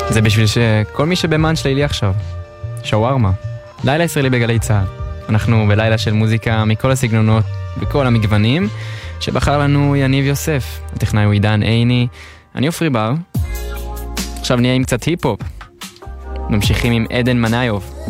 זה בשביל שכל מי שבמאנץ' לילי עכשיו. שווארמה. לילה ישראלי בגלי צהל. אנחנו בלילה של מוזיקה מכל הסגנונות וכל המגוונים, שבחר לנו יניב יוסף. הטכנאי הוא עידן עיני. אני אופרי בר. עכשיו נהיה עם קצת היפ-הופ. ממשיכים עם עדן מניוב.